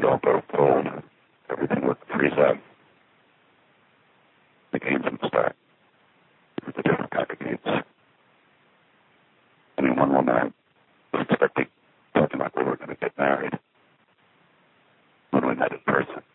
would all go cold. Everything would freeze up. The games would start.